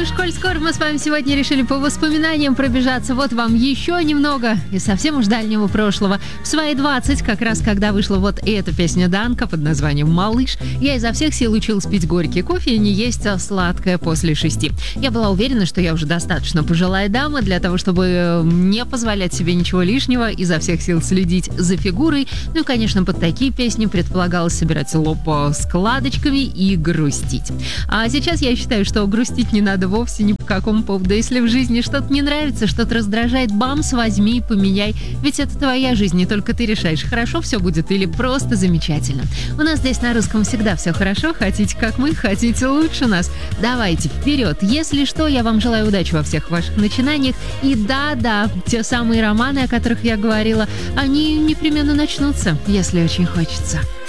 уж коль скоро мы с вами сегодня решили по воспоминаниям пробежаться, вот вам еще немного из совсем уж дальнего прошлого. В свои 20, как раз когда вышла вот эта песня Данка под названием «Малыш», я изо всех сил училась пить горький кофе и не есть сладкое после 6. Я была уверена, что я уже достаточно пожилая дама для того, чтобы не позволять себе ничего лишнего, изо всех сил следить за фигурой. Ну и, конечно, под такие песни предполагалось собирать лоб складочками и грустить. А сейчас я считаю, что грустить не надо вовсе ни по какому поводу. Если в жизни что-то не нравится, что-то раздражает, бамс, возьми и поменяй. Ведь это твоя жизнь, не только ты решаешь, хорошо все будет или просто замечательно. У нас здесь на русском всегда все хорошо. Хотите, как мы, хотите лучше нас. Давайте, вперед. Если что, я вам желаю удачи во всех ваших начинаниях. И да, те самые романы, о которых я говорила, они непременно начнутся, если очень хочется.